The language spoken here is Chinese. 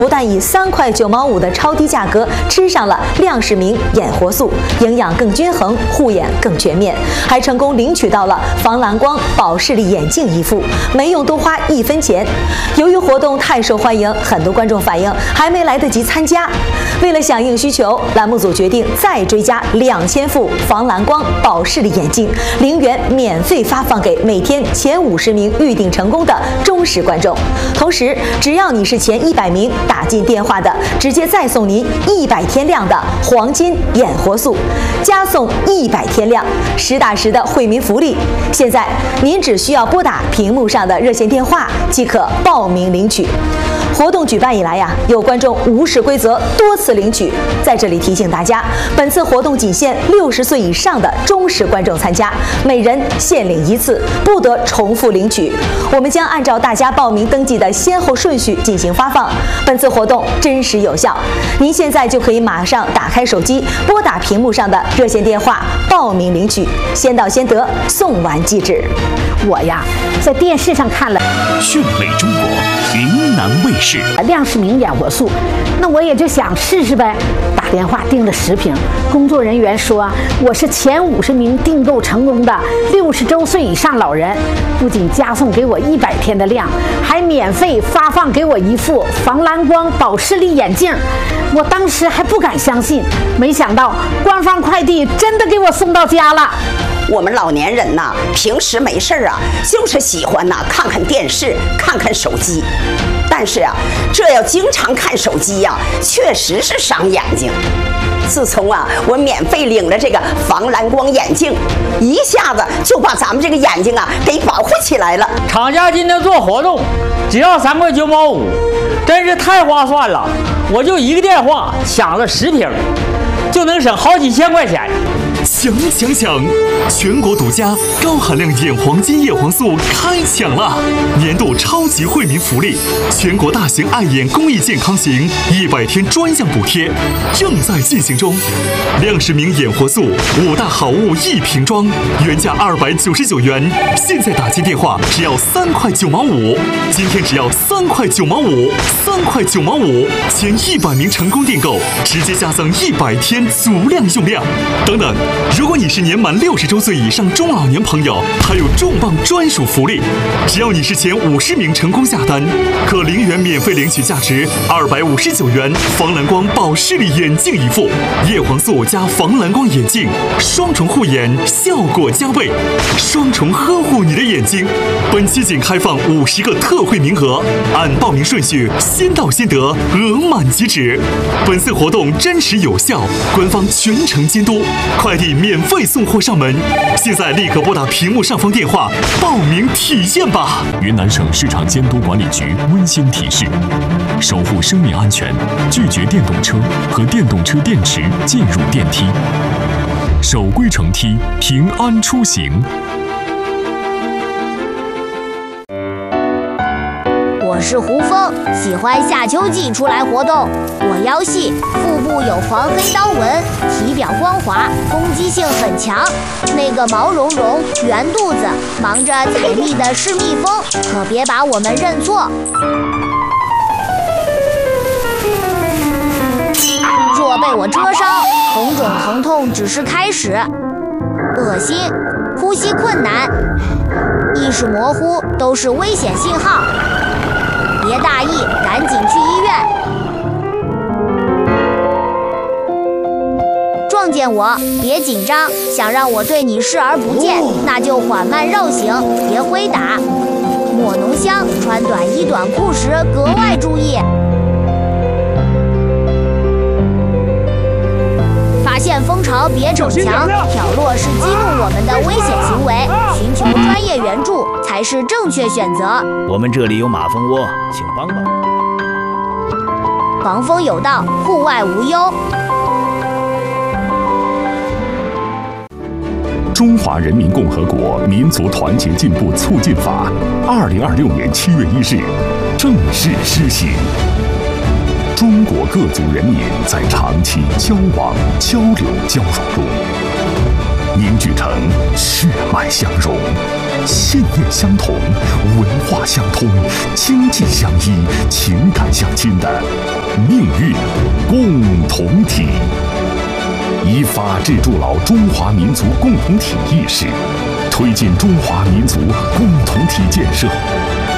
不但以3块9毛5的超低价格吃上了亮视明眼活素，营养更均衡，护眼更全面，还成功领取到了防蓝光保视力眼镜一副，没用多花1分钱。由于活动太受欢迎，很多观众反映还没来得及参加。为了响应需求，栏目组决定再追加2000副防蓝光保视力眼镜，0元免费发放给每天前50名预订成功的忠实观众。同时，只要你是前100名打进电话的，直接再送您100天量的黄金眼活素，加送100天量，实打实的惠民福利。现在您只需要拨打屏幕上的热线电话即可报名领取。活动举办以来有观众无视规则多次领取，在这里提醒大家，本次活动仅限60岁以上的忠实观众参加，每人限领1次，不得重复领取。我们将按照大家报名登记的先后顺序进行发放。本次活动真实有效，您现在就可以马上打开手机，拨打屏幕上的热线电话报名领取，先到先得，送完即止。 我在电视上看了炫美中国云南卫视亮视明眼活素，那我也就想试试呗，打电话订了10瓶。工作人员说我是前50名订购成功的60周岁以上老人，不仅加送给我100天的量，还免费发放给我1副防蓝光保视力眼镜。我当时还不敢相信，没想到官方快递真的给我送到家了。 我们老年人平时没事就是喜欢看看电视，看看手机。但是这要经常看手机确实是伤眼睛。自从我免费领了这个防蓝光眼镜，一下子就把咱们这个眼睛给保护起来了。 厂家今天做活动，只要3块9毛5，真是太划算了。我就1个电话抢了10瓶，就能省好几千块钱。 抢！全国独家高含量眼黄金叶黄素开抢了！年度超级惠民福利，全国大型爱眼公益健康行100天专项补贴正在进行中。亮视明眼活素5大好物1瓶装，原价299元，现在打进电话只要3块9毛5，今天只要3块9毛5，3块9毛5，前100名成功订购，直接加赠100天足量用量。等等，如果你是年满60周岁以上中老年朋友，还有重磅专属福利，只要你是前50名成功下单，可0元免费领取价值259元防蓝光保视力眼镜一副，叶黄素加防蓝光眼镜，双重护眼，效果加倍，双重呵护你的眼睛。本期仅开放50个特惠名额，按报名顺序先到先得，额满即止。本次活动真实有效，官方全程监督，快递免费送货上门。现在立刻拨打屏幕上方电话报名体验吧。 云南省市场监督管理局温馨提示：守护生命安全，拒绝电动车和电动车电池进入电梯，守规乘梯，平安出行。 我是胡峰，喜欢夏秋季出来活动。我腰细，腹部有黄黑刀纹，体表光滑，攻击性很强。那个毛茸茸、圆肚子、忙着采蜜的是蜜蜂，可别把我们认错。若被我蛰伤，红肿疼痛只是开始。恶心、呼吸困难、意识模糊都是危险信号。别大意，赶紧去医院。撞见我别紧张，想让我对你视而不见，那就缓慢绕行，别挥打。抹浓香，穿短衣短裤时格外注意。发现蜂巢别逞强，挑落是激怒我们的危险行为，寻求专业援助才是正确选择。 我们这里有马蜂窝，请帮帮。 防风有道，户外无忧。 《中华人民共和国民族团结进步促进法》2026年7月1日正式施行。中国各族人民在长期交往、交流、交融中， 凝聚成血脉相融、信念相同、文化相通、经济相依、情感相亲的命运共同体。以法治筑牢中华民族共同体意识，推进中华民族共同体建设，